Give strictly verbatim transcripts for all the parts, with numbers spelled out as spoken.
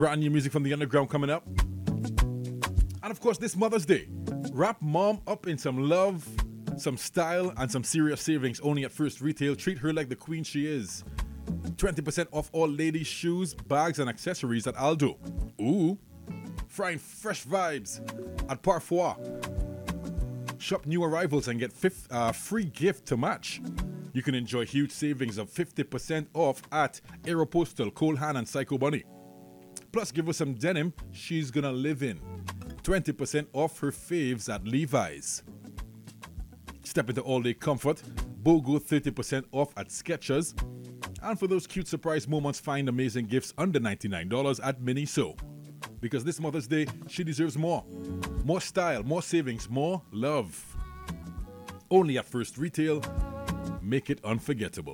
Brand new music from the underground coming up. And of course, this Mother's Day, wrap mom up in some love, some style, and some serious savings only at First Retail. Treat her like the queen she is. twenty percent off all ladies' shoes, bags, and accessories at Aldo. Ooh. Frying fresh vibes at Parfois. Shop new arrivals and get fifth, uh, free gift to match. You can enjoy huge savings of fifty percent off at Aeropostal, Cole Haan, and Psycho Bunny. Plus, give her some denim she's gonna live in. twenty percent off her faves at Levi's. Step into all-day comfort. BOGO thirty percent off at Skechers. And for those cute surprise moments, find amazing gifts under ninety-nine dollars at Miniso. Because this Mother's Day, she deserves more. More style, more savings, more love. Only at First Retail. Make it unforgettable.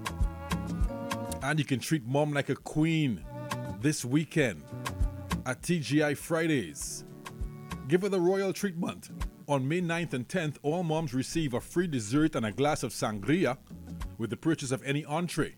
And you can treat mom like a queen this weekend at T G I Fridays. Give her the royal treatment. On May ninth and tenth, all moms receive a free dessert and a glass of sangria with the purchase of any entree.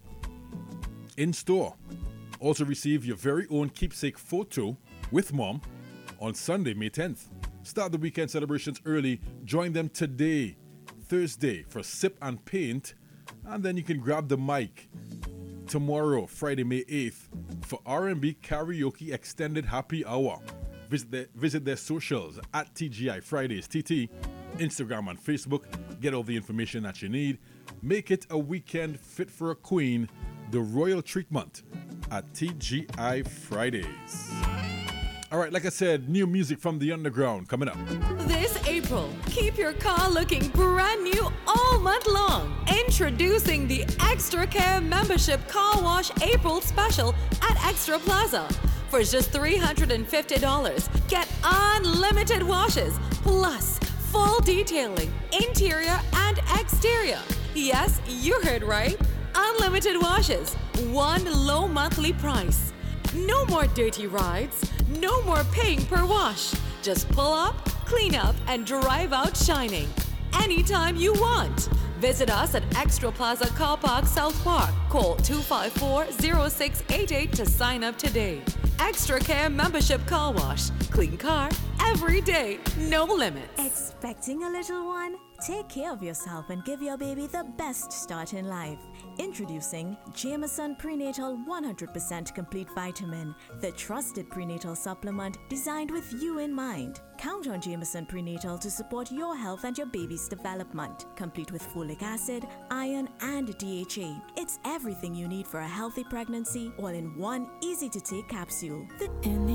In store. Also receive your very own keepsake photo with mom on Sunday, May tenth. Start the weekend celebrations early. Join them today, Thursday, for Sip and Paint. And then you can grab the mic tomorrow, Friday, May eighth, for R and B Karaoke Extended Happy Hour. Visit their, visit their socials at T G I Fridays T T, Instagram and Facebook. Get all the information that you need. Make it a weekend fit for a queen. The royal treatment at T G I Fridays. All right, like I said, new music from the underground coming up. This April, keep your car looking brand new all month long. Introducing the Extra Care Membership Car Wash April Special at Extra Plaza. For just three hundred fifty dollars, get unlimited washes, plus full detailing, interior and exterior. Yes, you heard right. Unlimited washes, one low monthly price. No more dirty rides, no more paying per wash. Just pull up, clean up, and drive out shining. Anytime you want. Visit us at Extra Plaza Car Park, South Park. Call two five four, zero six eight eight to sign up today. Extra Care Membership Car Wash. Clean car every day, no limits. Expecting a little one? Take care of yourself and give your baby the best start in life. Introducing Jameson Prenatal one hundred percent Complete Vitamin, the trusted prenatal supplement designed with you in mind. Count on Jameson Prenatal to support your health and your baby's development, complete with folic acid, iron, and D H A. It's everything you need for a healthy pregnancy, all in one easy-to-take capsule. The